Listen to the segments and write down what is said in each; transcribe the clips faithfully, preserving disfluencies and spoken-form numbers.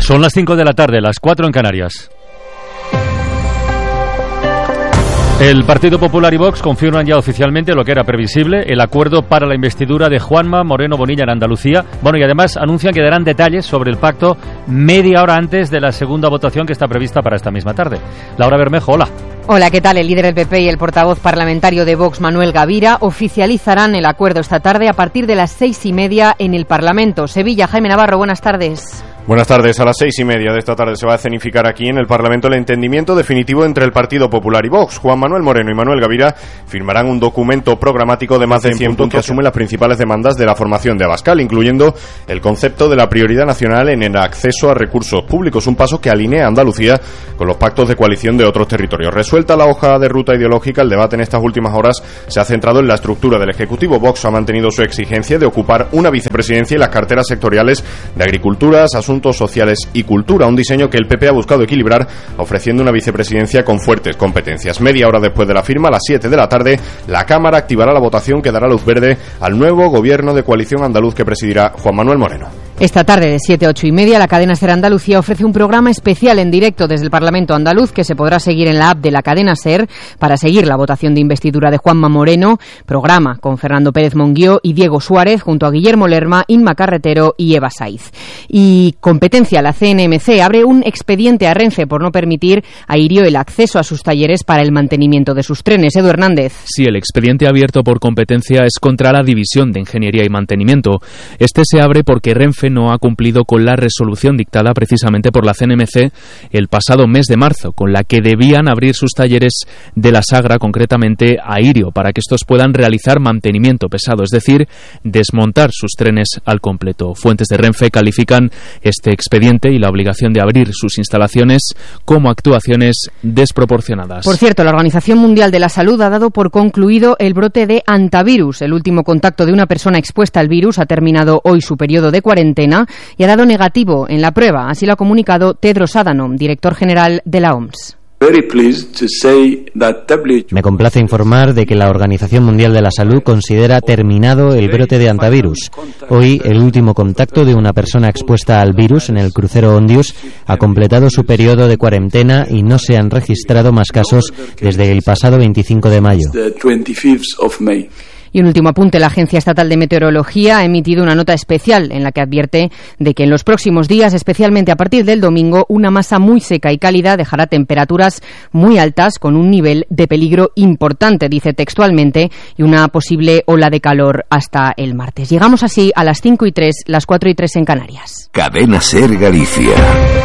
Son las cinco de la tarde, las cuatro en Canarias. El Partido Popular y Vox confirman ya oficialmente lo que era previsible, el acuerdo para la investidura de Juanma Moreno Bonilla en Andalucía. Bueno, y además anuncian que darán detalles sobre el pacto media hora antes de la segunda votación que está prevista para esta misma tarde. Laura Bermejo, hola. Hola, ¿qué tal? El líder del P P y el portavoz parlamentario de Vox, Manuel Gavira, oficializarán el acuerdo esta tarde a partir de las seis y media en el Parlamento. Sevilla, Jaime Navarro, buenas tardes. Buenas tardes. A las seis y media de esta tarde se va a escenificar aquí en el Parlamento el entendimiento definitivo entre el Partido Popular y Vox. Juan Manuel Moreno y Manuel Gavira firmarán un documento programático de más de cien puntos que asume las principales demandas de la formación de Abascal, incluyendo el concepto de la prioridad nacional en el acceso a recursos públicos, un paso que alinea a Andalucía con los pactos de coalición de otros territorios. Resuelta la hoja de ruta ideológica, el debate en estas últimas horas se ha centrado en la estructura del Ejecutivo. Vox ha mantenido su exigencia de ocupar una vicepresidencia y las carteras sectoriales de Agricultura, Asuntos Sociales y Cultura, un diseño que el P P ha buscado equilibrar ofreciendo una vicepresidencia con fuertes competencias. Media hora después de la firma, a las siete de la tarde, la Cámara activará la votación que dará luz verde al nuevo gobierno de coalición andaluz que presidirá Juan Manuel Moreno. Esta tarde de siete a ocho y media, la cadena SER Andalucía ofrece un programa especial en directo desde el Parlamento andaluz que se podrá seguir en la app de la cadena SER para seguir la votación de investidura de Juanma Moreno. Programa con Fernando Pérez Monguió y Diego Suárez junto a Guillermo Lerma, Inma Carretero y Eva Saiz. Y competencia, la C N M C abre un expediente a Renfe por no permitir a Irio el acceso a sus talleres para el mantenimiento de sus trenes. Edu Hernández. Sí, el expediente abierto por competencia es contra la División de Ingeniería y Mantenimiento. Este se abre porque Renfe no ha cumplido con la resolución dictada precisamente por la C N M C el pasado mes de marzo, con la que debían abrir sus talleres de la Sagra, concretamente a Irio, para que estos puedan realizar mantenimiento pesado, es decir, desmontar sus trenes al completo. Fuentes de Renfe califican este expediente y la obligación de abrir sus instalaciones como actuaciones desproporcionadas. Por cierto, la Organización Mundial de la Salud ha dado por concluido el brote de hantavirus. El último contacto de una persona expuesta al virus ha terminado hoy su periodo de cuarentena y ha dado negativo en la prueba. Así lo ha comunicado Tedros Adhanom, director general de la O M S. Me complace informar de que la Organización Mundial de la Salud considera terminado el brote de hantavirus. Hoy, el último contacto de una persona expuesta al virus en el crucero Ondius ha completado su periodo de cuarentena y no se han registrado más casos desde el pasado veinticinco de mayo. Y un último apunte, la Agencia Estatal de Meteorología ha emitido una nota especial en la que advierte de que en los próximos días, especialmente a partir del domingo, una masa muy seca y cálida dejará temperaturas muy altas con un nivel de peligro importante, dice textualmente, y una posible ola de calor hasta el martes. Llegamos así a las cinco y tres, las cuatro y tres en Canarias. Cadena SER Galicia.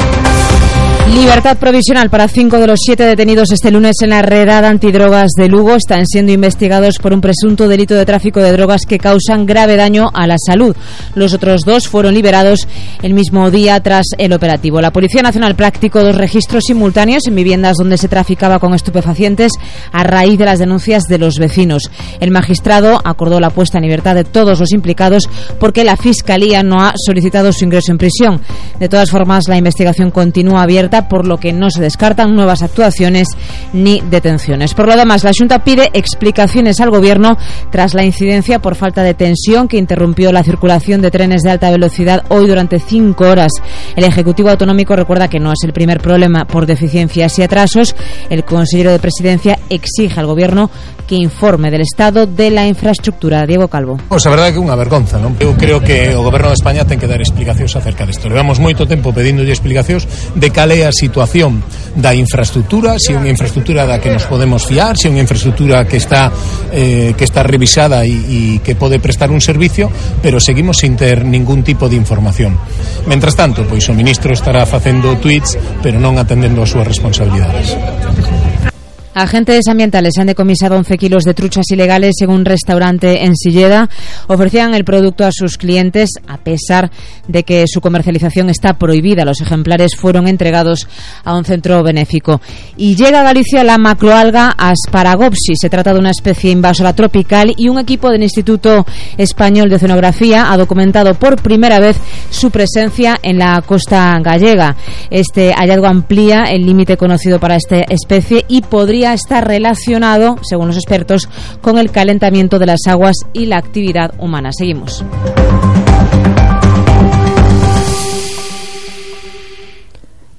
Libertad provisional para cinco de los siete detenidos este lunes en la redada antidrogas de Lugo. Están siendo investigados por un presunto delito de tráfico de drogas que causan grave daño a la salud. Los otros dos fueron liberados el mismo día tras el operativo. La Policía Nacional practicó dos registros simultáneos en viviendas donde se traficaba con estupefacientes a raíz de las denuncias de los vecinos. El magistrado acordó la puesta en libertad de todos los implicados porque la Fiscalía no ha solicitado su ingreso en prisión. De todas formas, la investigación continúa abierta, por lo que no se descartan nuevas actuaciones ni detenciones. Por lo demás, la Xunta pide explicaciones al Gobierno tras la incidencia por falta de tensión que interrumpió la circulación de trenes de alta velocidad hoy durante cinco horas. El Ejecutivo Autonómico recuerda que no es el primer problema por deficiencias y atrasos. El consejero de Presidencia exige al Gobierno que informe del estado de la infraestructura. Diego Calvo. Pois a verdade é que é unha vergonza, non? Eu creo que o Goberno de España ten que dar explicacións acerca disto. Levamos moito tempo pedíndolle explicacións de cal é a situación da infraestructura, se é unha infraestructura da que nos podemos fiar, se é unha infraestructura que está eh, que está revisada e, e que pode prestar un servicio, pero seguimos sin ter ningún tipo de información. Mentras tanto, pois o ministro estará facendo tweets, pero non atendendo as súas responsabilidades. Agentes ambientales han decomisado once kilos de truchas ilegales en un restaurante en Silleda. Ofrecían el producto a sus clientes a pesar de que su comercialización está prohibida. Los ejemplares fueron entregados a un centro benéfico. Y llega a Galicia la macroalga Asparagopsis. Se trata de una especie invasora tropical y un equipo del Instituto Español de Oceanografía ha documentado por primera vez su presencia en la costa gallega. Este hallazgo amplía el límite conocido para esta especie y podría está relacionado, según los expertos, con el calentamiento de las aguas y la actividad humana. Seguimos.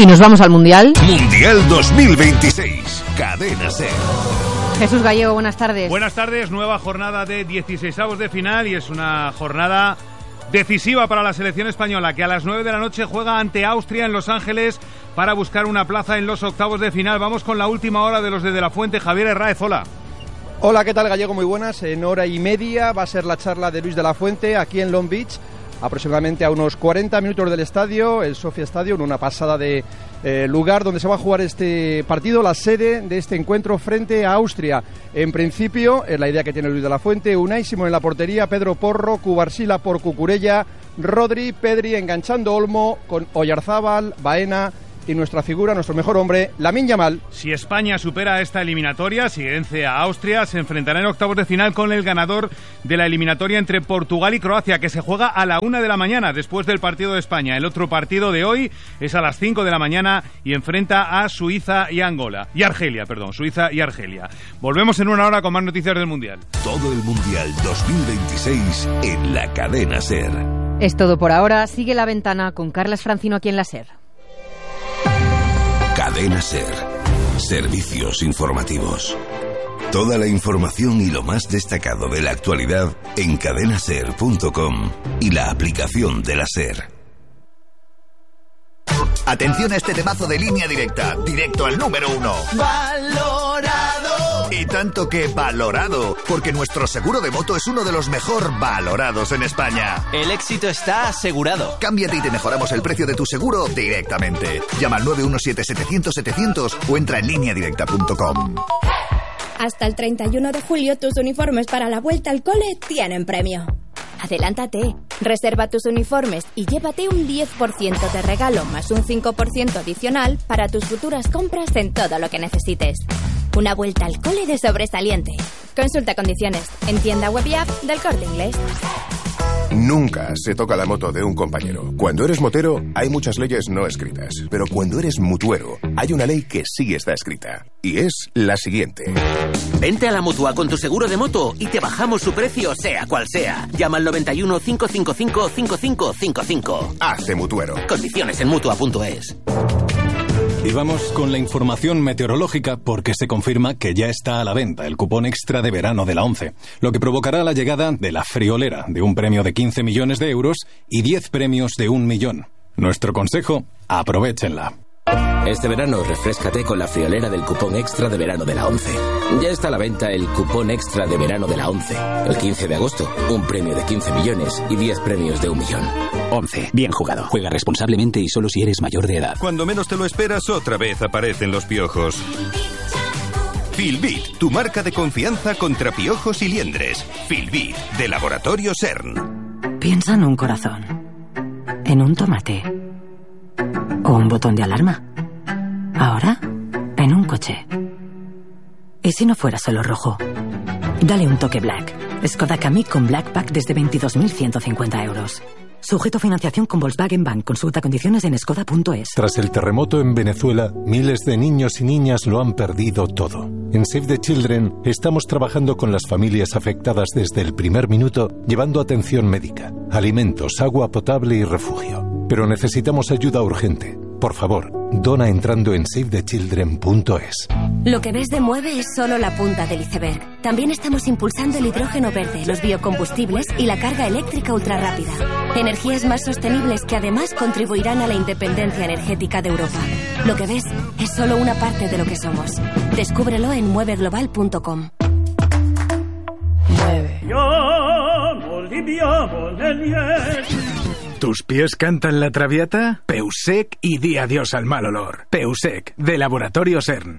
Y nos vamos al Mundial. Mundial dos mil veintiséis. Cadena SER. Jesús Gallego, buenas tardes. Buenas tardes, nueva jornada de dieciseisavos de final y es una jornada decisiva para la selección española, que a las nueve de la noche juega ante Austria en Los Ángeles para buscar una plaza en los octavos de final. Vamos con la última hora de los de De La Fuente. Javier Herráez, hola. Hola, ¿qué tal, Gallego? Muy buenas. En hora y media va a ser la charla de Luis de la Fuente aquí en Long Beach, aproximadamente a unos cuarenta minutos del estadio, el Sofia Stadium, una pasada de eh, lugar donde se va a jugar este partido, la sede de este encuentro frente a Austria. En principio, es la idea que tiene Luis de la Fuente: Unai Simón en la portería, Pedro Porro, Cubarsila por Cucurella, Rodri, Pedri enganchando Olmo con Oyarzábal, Baena y nuestra figura, nuestro mejor hombre, Lamine Yamal. Si España supera esta eliminatoria, si vence a Austria, se enfrentará en octavos de final con el ganador de la eliminatoria entre Portugal y Croacia, que se juega a la una de la mañana después del partido de España. El otro partido de hoy es a las cinco de la mañana y enfrenta a Suiza y Angola. Y Argelia, perdón, Suiza y Argelia. Volvemos en una hora con más noticias del Mundial. Todo el Mundial dos mil veintiséis en la Cadena SER. Es todo por ahora. Sigue La Ventana con Carlas Francino aquí en la SER. Cadena SER. Servicios informativos. Toda la información y lo más destacado de la actualidad en cadena ser punto com y la aplicación de la SER. Atención a este temazo de Línea Directa, directo al número uno. ¡Valorado! Y tanto que valorado, porque nuestro seguro de moto es uno de los mejor valorados en España. El éxito está asegurado. Cámbiate y te mejoramos el precio de tu seguro directamente. Llama al nueve uno siete, setecientos, setecientos o entra en línea directa punto com. Hasta el treinta y uno de julio tus uniformes para la vuelta al cole tienen premio. Adelántate, reserva tus uniformes y llévate un diez por ciento de regalo más un cinco por ciento adicional para tus futuras compras en todo lo que necesites. Una vuelta al cole de sobresaliente. Consulta condiciones en tienda web y app del Corte Inglés. Nunca se toca la moto de un compañero. Cuando eres motero, hay muchas leyes no escritas. Pero cuando eres mutuero, hay una ley que sí está escrita. Y es la siguiente. Vente a la Mutua con tu seguro de moto y te bajamos su precio, sea cual sea. Llama al noventa y uno, cinco cinco cinco, cinco cinco cinco cinco. Hazte mutuero. Condiciones en mutua punto es. Y vamos con la información meteorológica porque se confirma que ya está a la venta el cupón extra de verano de la ONCE, lo que provocará la llegada de la friolera de un premio de quince millones de euros y diez premios de un millón. Nuestro consejo, aprovéchenla. Este verano refréscate con la friolera del cupón extra de verano de la ONCE. Ya está a la venta el cupón extra de verano de la ONCE. El quince de agosto, un premio de quince millones y diez premios de un millón. ONCE, bien jugado. Juega responsablemente y solo si eres mayor de edad. Cuando menos te lo esperas, otra vez aparecen los piojos. Filbit, tu marca de confianza contra piojos y liendres. Filbit, de Laboratorio CERN. Piensa en un corazón, en un tomate o un botón de alarma. Ahora, en un coche. ¿Y si no fuera solo rojo? Dale un toque Black. Skoda Kamiq con Black Pack desde veintidós mil ciento cincuenta euros. Sujeto a financiación con Volkswagen Bank. Consulta condiciones en skoda punto es. Tras el terremoto en Venezuela, miles de niños y niñas lo han perdido todo. En Save the Children estamos trabajando con las familias afectadas desde el primer minuto, llevando atención médica, alimentos, agua potable y refugio. Pero necesitamos ayuda urgente. Por favor, dona entrando en save the children punto es. Lo que ves de Mueve es solo la punta del iceberg. También estamos impulsando el hidrógeno verde, los biocombustibles y la carga eléctrica ultrarrápida. Energías más sostenibles que además contribuirán a la independencia energética de Europa. Lo que ves es solo una parte de lo que somos. Descúbrelo en mueve global punto com. Mueve. ¿Tus pies cantan la traviata? Peusec y di adiós al mal olor. Peusec, de Laboratorio CERN.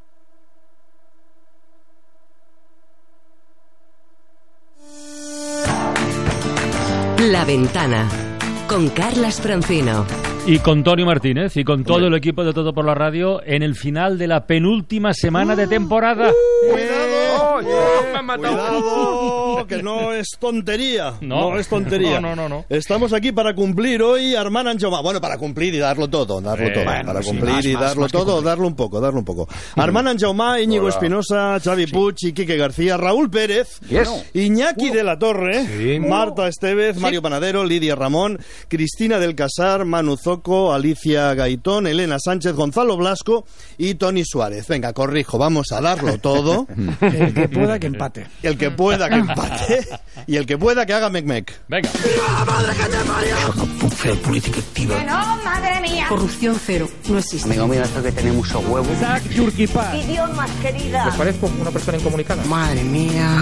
La Ventana, con Carlas Francino. Y con Tony Martínez y con todo el equipo de Todo por la Radio en el final de la penúltima semana de temporada. ¡Cuidado! ¡Eh! ¡Me han matado! no, que no es tontería. No, no es tontería. No, no, no, no. Estamos aquí para cumplir hoy Armand Anjomà. Bueno, para cumplir y darlo todo, darlo Eh, todo. bueno, para sí, cumplir más, y más, darlo más que todo, cumplir. darlo un poco, darlo un poco. Armand Anjomà, Íñigo Hola. Espinosa, Xavi Puig y Quique García, Raúl Pérez, Yes. Iñaki de la Torre, Sí. Marta Estevez, Mario Panadero, Lidia Ramón, Cristina del Casar, Manu Zoco, Alicia Gaitón, Elena Sánchez, Gonzalo Blasco y Tony Suárez. Venga, corrijo, vamos a darlo todo. El que pueda que empate. El que pueda que empate y el que pueda que haga mec-mec. Venga. Corrupción política activa. No, madre mía. Corrupción cero. No existe. Amigo mío, esto que tenemos a huevos. Isaac Yurkipa. Idiomas, querida. ¿Les parezco una persona incomunicada? Madre mía.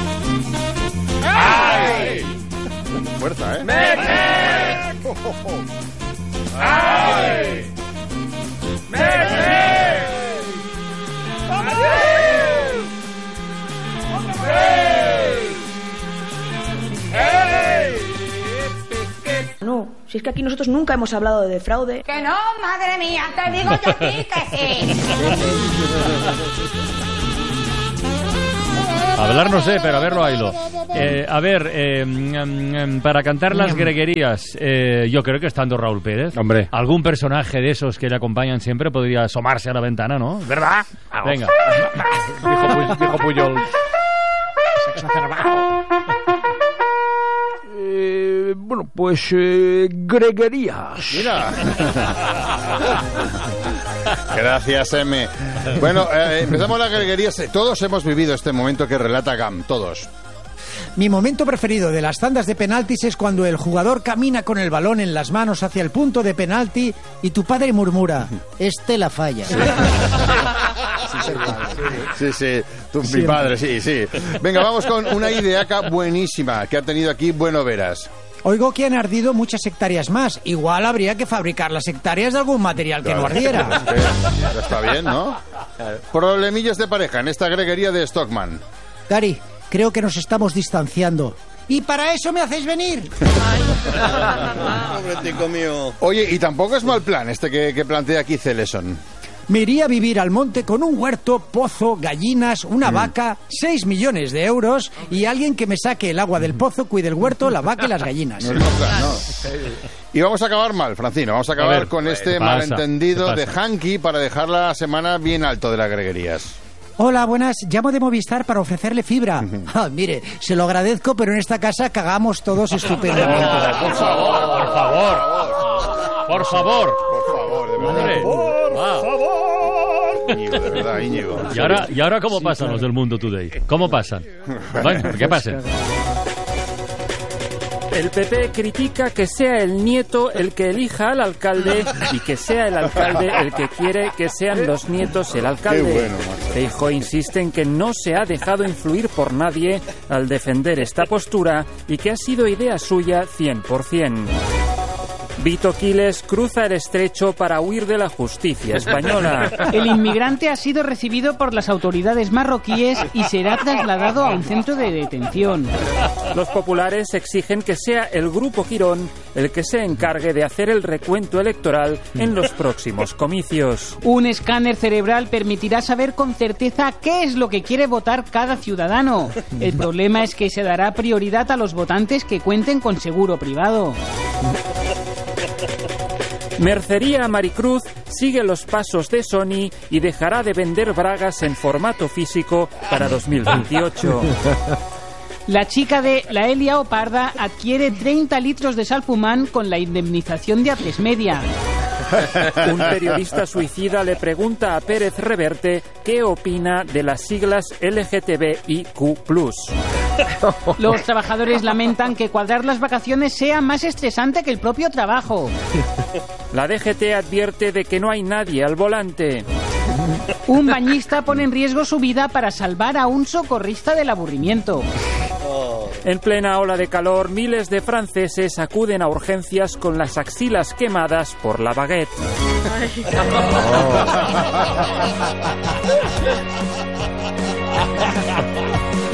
¡Ay! Fuerza, ¿eh? ¡Mec-mec! ¡Ay! ¡Mec-mec! No, si es que aquí nosotros nunca hemos hablado de fraude. Que no, madre mía, te digo yo a ti que sí. Hablar no sé, pero a verlo haylo. Eh, a ver, eh, mm, mm, para cantar las greguerías, eh, yo creo que estando Raúl Pérez, hombre, algún personaje de esos que le acompañan siempre podría asomarse a la ventana, ¿no? ¿Verdad? Venga. dijo, Pu- dijo Puyol. Eh, bueno, pues eh, greguerías. Mira. Gracias, M. Bueno, eh, empezamos las greguerías. Todos hemos vivido este momento que relata Gam, todos. Mi momento preferido de las tandas de penaltis es cuando el jugador camina con el balón en las manos hacia el punto de penalti y tu padre murmura, este la falla. Sí, sí, tu, mi Siempre. padre, sí, sí. Venga, vamos con una ideaca buenísima que ha tenido aquí Bueno Veras. Oigo que han ardido muchas hectáreas más. Igual habría que fabricar las hectáreas de algún material que no ardiera. Ya está bien, ¿no? Problemillas de pareja en esta greguería de Stockman. Gary, creo que nos estamos distanciando. ¿Y para eso me hacéis venir? Pobre tico mío. Oye, y tampoco es mal plan este que, que plantea aquí Celeson. Me iría a vivir al monte con un huerto, pozo, gallinas, una vaca, seis millones de euros y alguien que me saque el agua del pozo, cuide el huerto, la vaca y las gallinas. No es mal plan, no. Y vamos a acabar mal, Francino. Vamos a acabar A ver, con este ¿qué pasa? malentendido ¿Qué de pasa? Hanky para dejar la semana bien alto de las greguerías. Hola, buenas. Llamo de Movistar para ofrecerle fibra. Ah, mire, se lo agradezco, pero en esta casa cagamos todos estupendamente. Por favor, por favor. Por favor. Por favor, de verdad. Hombre. Va. Íñigo, de verdad, Íñigo. ¿Y ahora, ¿Y ahora cómo pasan los del Mundo Today? ¿Cómo pasan? Bueno, ¿qué pasen? El P P critica que sea el nieto el que elija al alcalde y que sea el alcalde el que quiere que sean los nietos el alcalde. Qué bueno, macho. Feijóo insiste en que no se ha dejado influir por nadie al defender esta postura y que ha sido idea suya cien por ciento. Vito Quiles cruza el estrecho para huir de la justicia española. El inmigrante ha sido recibido por las autoridades marroquíes y será trasladado a un centro de detención. Los populares exigen que sea el Grupo Quirón el que se encargue de hacer el recuento electoral en los próximos comicios. Un escáner cerebral permitirá saber con certeza qué es lo que quiere votar cada ciudadano. El problema es que se dará prioridad a los votantes que cuenten con seguro privado. Mercería Maricruz sigue los pasos de Sony y dejará de vender bragas en formato físico para dos mil veintiocho. La chica de La Elia Oparda adquiere treinta litros de salfumán con la indemnización de Atresmedia. Un periodista suicida le pregunta a Pérez Reverte qué opina de las siglas L G T B I Q plus. Los trabajadores lamentan que cuadrar las vacaciones sea más estresante que el propio trabajo. La D G T advierte de que no hay nadie al volante. Un bañista pone en riesgo su vida para salvar a un socorrista del aburrimiento. En plena ola de calor, miles de franceses acuden a urgencias con las axilas quemadas por la baguette.